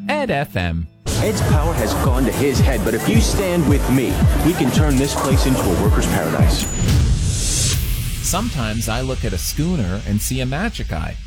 Ed FM. Ed's power has gone to his head, but if you stand with me, we can turn this place into a worker's paradise. Sometimes I look at a schooner and see a magic eye.